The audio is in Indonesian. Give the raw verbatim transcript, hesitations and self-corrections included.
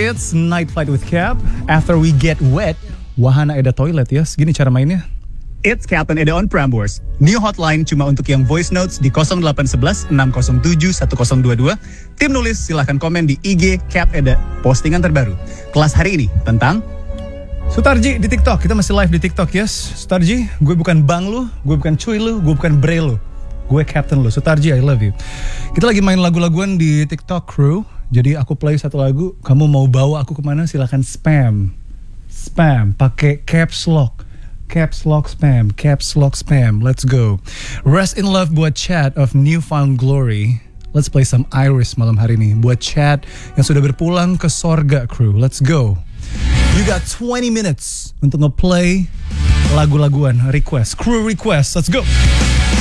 It's Night Flight with Cap. After we get wet, wahana eda toilet, yes. Gini cara mainnya. It's Captain Eda on Prambors. New hotline cuma untuk yang voice notes di nol delapan satu satu enam nol tujuh satu nol dua dua. Tim nulis silahkan komen di I G Cap Eda. Postingan terbaru. Kelas hari ini tentang Sutarji di TikTok. Kita masih live di TikTok, yes. Sutarji, gue bukan bang lu, gue bukan cuy lu, gue bukan bre lu. Gue Captain lu. Sutarji, I love you. Kita lagi main lagu-laguan di TikTok crew. Jadi aku play satu lagu, kamu mau bawa aku kemana silahkan spam. Spam, pakai caps lock. Caps lock spam, caps lock spam. Let's go. Rest in love buat chat of Newfound Glory. Let's play some Iris malam hari ini. Buat chat yang sudah berpulang ke sorga crew. Let's go. You got twenty minutes untuk ngeplay lagu-laguan request. Crew request, let's go.